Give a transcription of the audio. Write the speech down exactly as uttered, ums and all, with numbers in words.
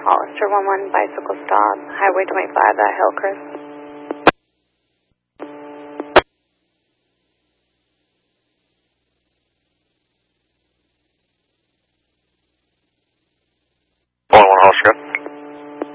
Hollister one one bicycle stop, Highway twenty-five at Hillcrest.